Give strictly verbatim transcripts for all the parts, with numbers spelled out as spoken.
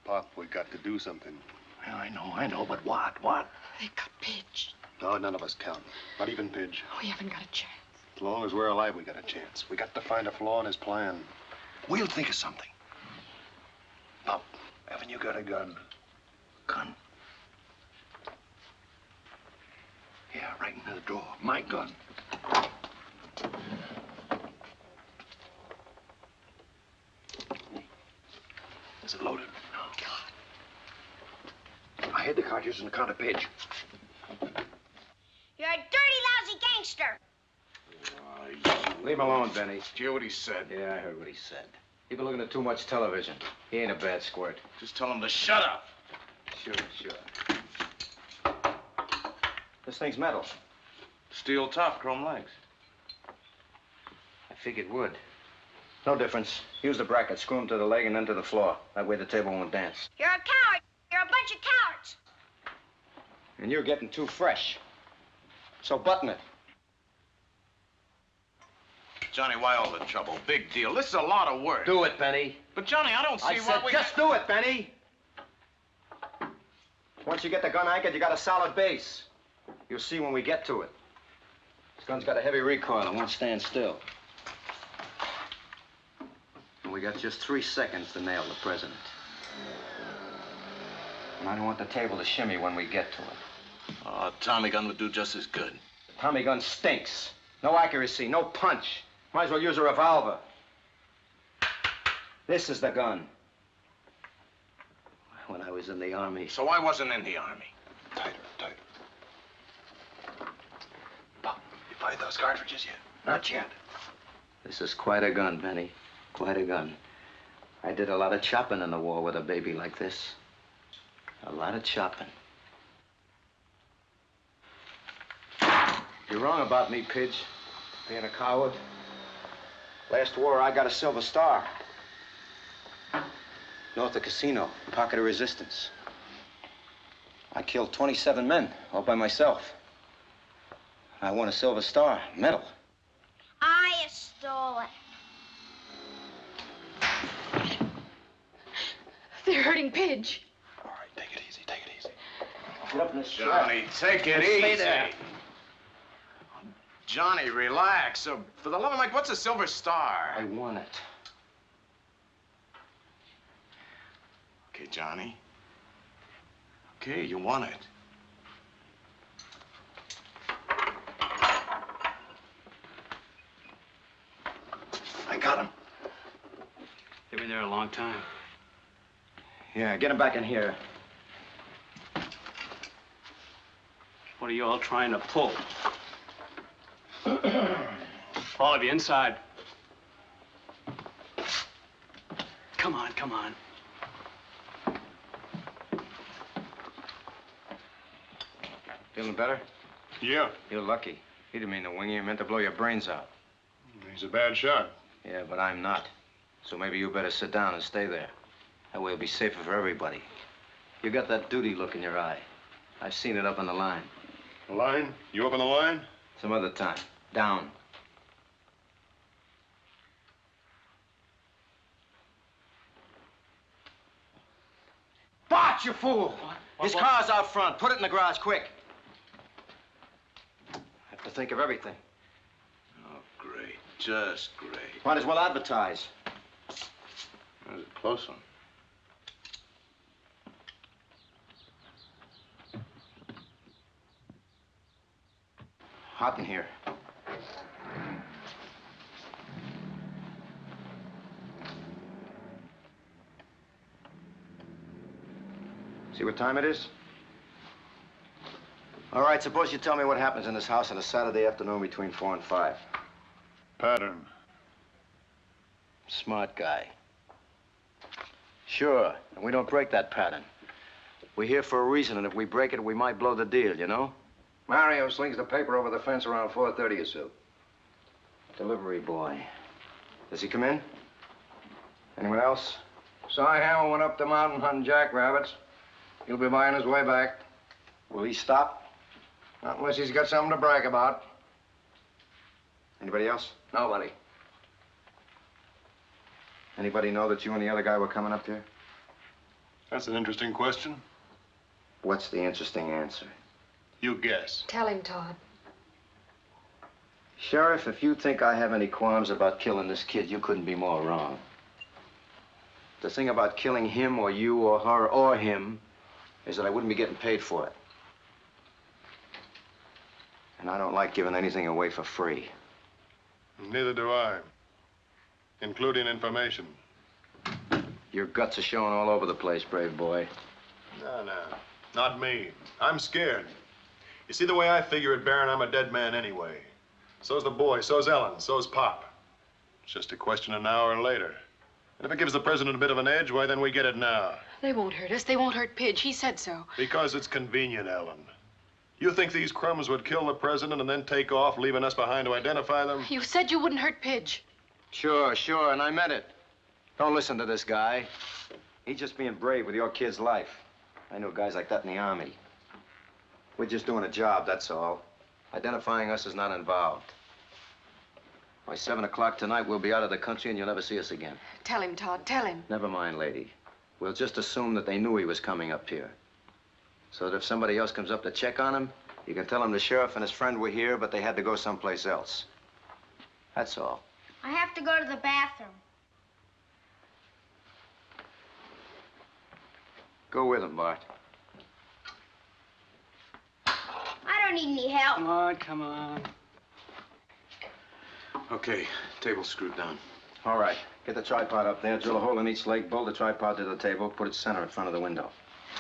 Pop, we got to do something. Yeah, I know, I know, but what? What? They've got Pidge. No, none of us count. Not even Pidge. We haven't got a chance. As long as we're alive, we got a chance. We got to find a flaw in his plan. We'll think of something. Pop, haven't you got a gun? Gun? Yeah, right into the drawer. My gun. Is it loaded? No. God. I hid the cartridge in the counter page. You're a dirty, lousy gangster. Leave him alone, Benny. Did you hear what he said? Yeah, I heard what he said. You've been looking at too much television. He ain't a bad squirt. Just tell him to shut up. Sure, sure. This thing's metal. Steel top, chrome legs. I figured wood. No difference. Use the bracket, screw him to the leg and then to the floor. That way the table won't dance. You're a coward. You're a bunch of cowards. And you're getting too fresh. So button it. Johnny, why all the trouble? Big deal. This is a lot of work. Do it, Benny. But, Johnny, I don't see I what said we... just do it, Benny. Once you get the gun anchored, you got a solid base. You'll see when we get to it. This gun's got a heavy recoil. It won't stand still. And we got just three seconds to nail the president. And I don't want the table to shimmy when we get to it. Oh, a Tommy gun would do just as good. The Tommy gun stinks. No accuracy, no punch. Might as well use a revolver. This is the gun. When I was in the Army. So I wasn't in the Army. Tighter, tighter. Pop, you find those cartridges yet? Not yet. This is quite a gun, Benny. Quite a gun. I did a lot of chopping in the war with a baby like this. A lot of chopping. You're wrong about me, Pidge. Being a coward. Last war, I got a Silver Star. North of Casino, pocket of resistance. I killed twenty-seven men, all by myself. I won a Silver Star, medal. I stole it. They're hurting Pidge. All right, take it easy, take it easy. Get up in this chair. Johnny, take it Just easy. stay there. Johnny, relax. Uh, for the love of Mike, what's a Silver Star? I won it. Okay, Johnny. Okay, you won it. I got him. They've been there a long time. Yeah, get him back in here. What are you all trying to pull? All of you inside. Come on, come on. Feeling better? Yeah, You're lucky. He didn't mean to wing you. He meant to blow your brains out. he's a bad shot. Yeah, but I'm not. So maybe you better sit down and stay there. That way it'll be safer for everybody. You got that duty look in your eye. I've seen it up on the line. The line? You up on the line? Some other time. Down. Bart, you fool! His car's out front. Put it in the garage, quick. I have to think of everything. Oh, great. Just great. Might as well advertise. That was a close one. Hot in here. See what time it is? All right, suppose you tell me what happens in this house on a Saturday afternoon between four and five. Pattern. Smart guy. Sure, and we don't break that pattern. We're here for a reason, and if we break it, we might blow the deal, you know? Mario slings the paper over the fence around four thirty or so. Delivery boy. Does he come in? Anyone else? Cy Hammer went up the mountain hunting jackrabbits. He'll be by on his way back. Will he stop? Not unless he's got something to brag about. Anybody else? Nobody. Anybody know that you and the other guy were coming up here? That's an interesting question. What's the interesting answer? You guess. Tell him, Todd. Sheriff, if you think I have any qualms about killing this kid, you couldn't be more wrong. The thing about killing him or you or her or him is that I wouldn't be getting paid for it. And I don't like giving anything away for free. Neither do I. Including information. Your guts are showing all over the place, brave boy. No, no. Not me. I'm scared. You see, the way I figure it, Baron, I'm a dead man anyway. So's the boy, so's Ellen, so's Pop. It's just a question of an hour later. And if it gives the president a bit of an edge, why, then we get it now. They won't hurt us. They won't hurt Pidge. He said so. Because it's convenient, Ellen. You think these crumbs would kill the president and then take off, leaving us behind to identify them? You said you wouldn't hurt Pidge. Sure, sure, and I meant it. Don't listen to this guy. He's just being brave with your kid's life. I know guys like that in the Army. We're just doing a job, that's all. Identifying us is not involved. By seven o'clock tonight, we'll be out of the country and you'll never see us again. Tell him, Todd. Tell him. Never mind, lady. We'll just assume that they knew he was coming up here. So that if somebody else comes up to check on him, you can tell him the sheriff and his friend were here, but they had to go someplace else. That's all. I have to go to the bathroom. Go with him, Bart. I don't need any help. Come on, come on. Okay, table's screwed down. All right. Get the tripod up there, drill a hole in each leg, bolt the tripod to the table, put it center in front of the window.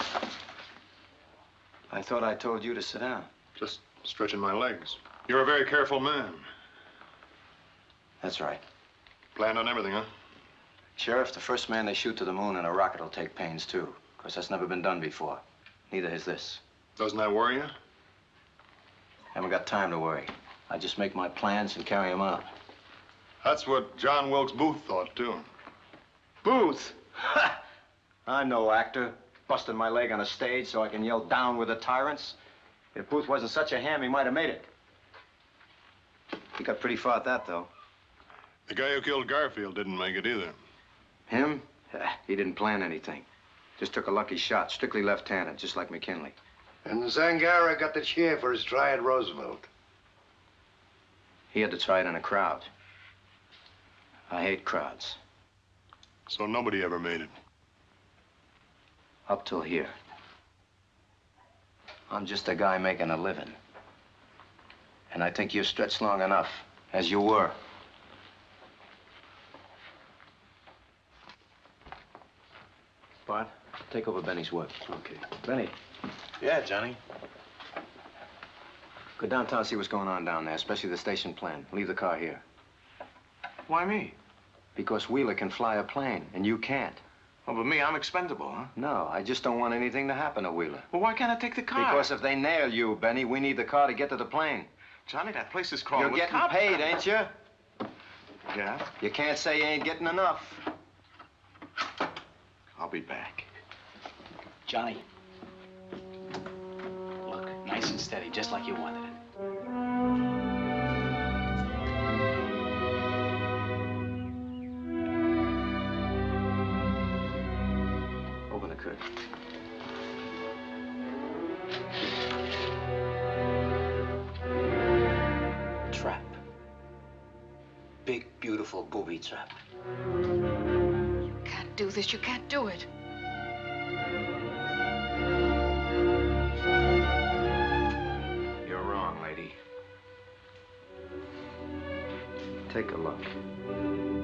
I thought I told you to sit down. Just stretching my legs. You're a very careful man. That's right. Planned on everything, huh? Sheriff, the first man they shoot to the moon in a rocket will take pains, too. Because that's never been done before. Neither has this. Doesn't that worry you? Haven't got time to worry. I just make my plans and carry them out. That's what John Wilkes Booth thought, too. Booth? Ha! I'm no actor. Busting my leg on a stage so I can yell down with the tyrants. If Booth wasn't such a ham, he might have made it. He got pretty far at that, though. The guy who killed Garfield didn't make it either. Him? Ha, he didn't plan anything. Just took a lucky shot, strictly left-handed, just like McKinley. And Zangara got the cheer for his try at Roosevelt. He had to try it in a crowd. I hate crowds. So nobody ever made it. Up till here. I'm just a guy making a living. And I think you've stretched long enough, as you were. Bart, take over Benny's work. Okay. Benny, Yeah, Johnny. go downtown, see what's going on down there, especially the station plan. Leave the car here. Why me? Because Wheeler can fly a plane, and you can't. Oh, but me, I'm expendable, huh? No, I just don't want anything to happen to Wheeler. Well, why can't I take the car? Because if they nail you, Benny, we need the car to get to the plane. Johnny, that place is crawling You're with getting cops. paid, ain't you? Yeah, You can't say you ain't getting enough. I'll be back. Johnny. Look, nice and steady, just like you wanted it. Open the curtain. Trap. Big, beautiful booby trap. You can't do this. You can't do it. You're wrong, lady. Take a look.